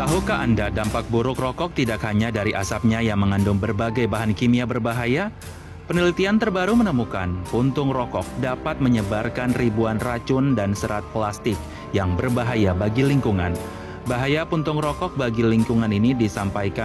Tahukah Anda dampak buruk rokok tidak hanya dari asapnya yang mengandung berbagai bahan kimia berbahaya? Penelitian terbaru menemukan puntung rokok dapat menyebarkan ribuan racun dan serat plastik yang berbahaya bagi lingkungan. Bahaya puntung rokok bagi lingkungan ini disampaikan